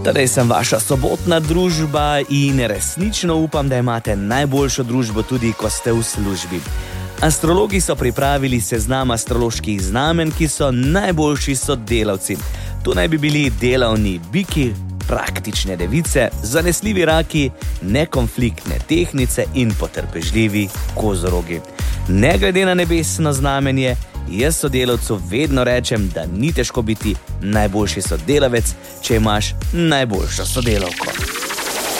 Tadej sem vaša sobotna družba in resnično upam, da imate najboljšo družbo tudi, ko ste v službi. Astrologi so pripravili seznam astroloških znamen, ki so najboljši sodelavci. To naj bi bili delavni biki, praktične device, zanesljivi raki, nekonfliktne tehnice in potrpežljivi kozorogi. Ne glede na nebesno znamenje, jaz sodelavcu vedno rečem, da ni težko biti najboljši sodelavec, če imaš najboljšo sodelavko.